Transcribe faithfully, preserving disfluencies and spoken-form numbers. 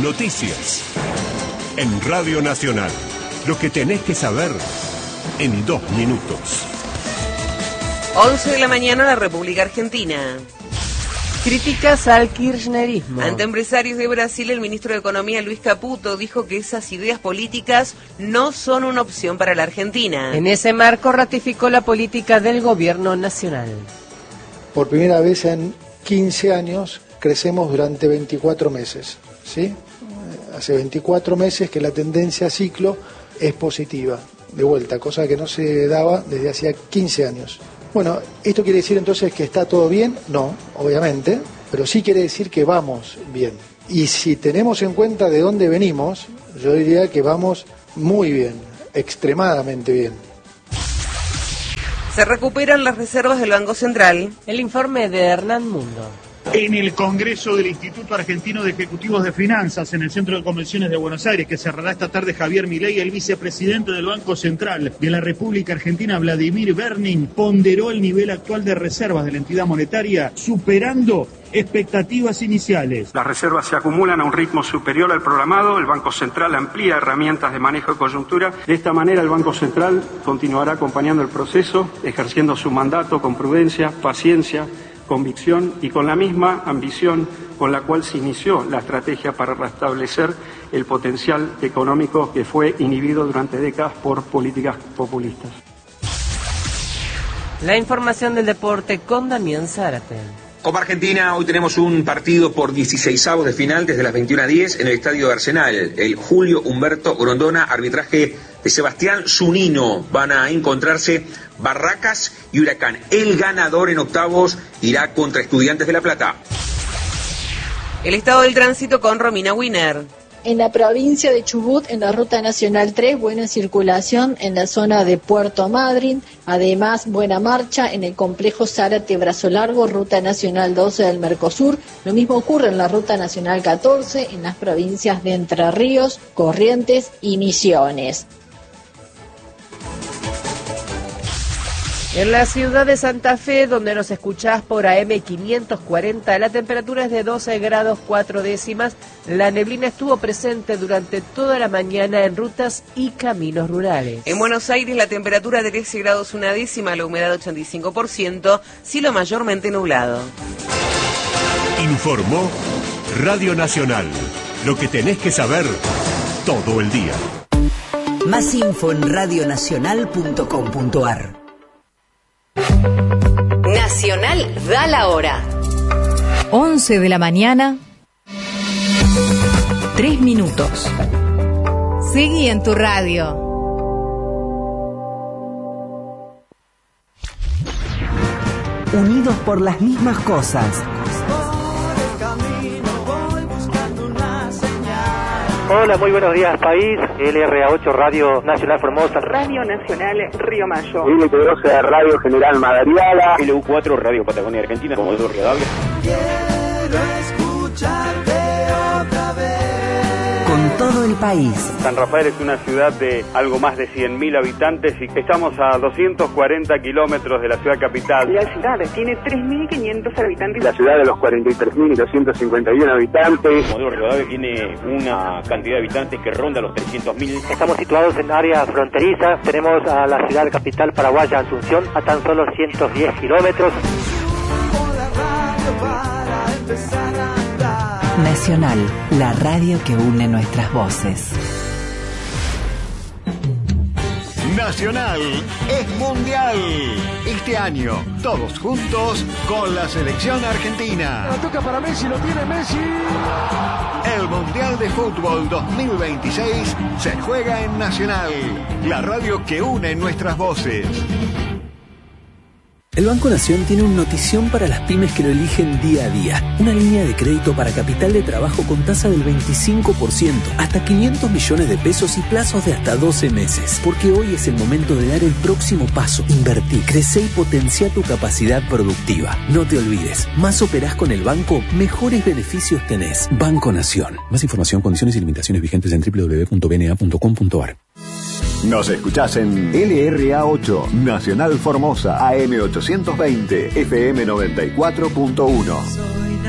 Noticias. En Radio Nacional. Lo que tenés que saber en dos minutos. once de la mañana, la República Argentina. Críticas al kirchnerismo. Ante empresarios de Brasil, el ministro de Economía, Luis Caputo, dijo que esas ideas políticas no son una opción para la Argentina. En ese marco ratificó la política del gobierno nacional. Por primera vez en quince años crecemos durante veinticuatro meses, ¿sí? Hace veinticuatro meses que la tendencia a ciclo es positiva, de vuelta, cosa que no se daba desde hacía quince años. Bueno, ¿esto quiere decir entonces que está todo bien? No, obviamente, pero sí quiere decir que vamos bien. Y si tenemos en cuenta de dónde venimos, yo diría que vamos muy bien, extremadamente bien. Se recuperan las reservas del Banco Central. El informe de Hernán Mundo. En el Congreso del Instituto Argentino de Ejecutivos de Finanzas, en el Centro de Convenciones de Buenos Aires, que cerrará esta tarde, Javier Milei, el vicepresidente del Banco Central de la República Argentina, Vladimir Berning, ponderó el nivel actual de reservas de la entidad monetaria, superando expectativas iniciales. Las reservas se acumulan a un ritmo superior al programado, el Banco Central amplía herramientas de manejo de coyuntura. De esta manera, el Banco Central continuará acompañando el proceso, ejerciendo su mandato con prudencia, paciencia, convicción y con la misma ambición con la cual se inició la estrategia para restablecer el potencial económico que fue inhibido durante décadas por políticas populistas. La información del deporte con Damián Zárate. Copa Argentina, hoy tenemos un partido por dieciseisavos de final desde las veintiuna diez en el Estadio de Arsenal. El Julio Humberto Grondona, arbitraje de Sebastián Zunino. Van a encontrarse Barracas y Huracán. El ganador en octavos irá contra Estudiantes de La Plata. El estado del tránsito con Romina Wiener. En la provincia de Chubut, en la Ruta Nacional tres, buena circulación en la zona de Puerto Madryn, además buena marcha en el complejo Zárate Brazo Largo, Ruta Nacional doce del Mercosur. Lo mismo ocurre en la Ruta Nacional catorce, en las provincias de Entre Ríos, Corrientes y Misiones. En la ciudad de Santa Fe, donde nos escuchás por A M quinientos cuarenta, la temperatura es de doce grados cuatro décimas. La neblina estuvo presente durante toda la mañana en rutas y caminos rurales. En Buenos Aires, la temperatura de trece grados una décima, la humedad ochenta y cinco por ciento, cielo mayormente nublado. Informó Radio Nacional. Lo que tenés que saber todo el día. Más info en radionacional punto com punto ar. Nacional da la hora. once de la mañana, tres minutos. Seguí en tu radio. Unidos por las mismas cosas. Hola, muy buenos días, país. L R A ocho, Radio Nacional Formosa. Radio Nacional Río Mayo. L T doce, Radio General Madariaga. L U cuatro, Radio Patagonia Argentina. Comodoro Rivadavia. Quiero escucharte otra vez. Con todo el país. San Rafael es una ciudad de algo más de cien mil habitantes y estamos a doscientos cuarenta kilómetros de la ciudad capital. La ciudad tiene tres mil quinientos habitantes. La ciudad de los cuarenta y tres mil doscientos cincuenta y uno habitantes. Comodoro Rivadavia tiene una cantidad de habitantes que ronda los trescientos mil. Estamos situados en área fronteriza. Tenemos a la ciudad capital paraguaya, Asunción, a tan solo ciento diez kilómetros. Nacional, la radio que une nuestras voces. Nacional es mundial. Este año, todos juntos con la selección argentina. La toca para Messi, lo tiene Messi. El Mundial de Fútbol dos mil veintiséis se juega en Nacional, la radio que une nuestras voces. El Banco Nación tiene una notición para las pymes que lo eligen día a día. Una línea de crédito para capital de trabajo con tasa del veinticinco por ciento, hasta quinientos millones de pesos y plazos de hasta doce meses. Porque hoy es el momento de dar el próximo paso. Invertí, crece y potencia tu capacidad productiva. No te olvides, más operás con el banco, mejores beneficios tenés. Banco Nación. Más información, condiciones y limitaciones vigentes en doble u doble u doble u punto b n a punto com punto ar. Nos escuchás en L R A ocho, Nacional Formosa, A M ochocientos veinte, F M noventa y cuatro punto uno.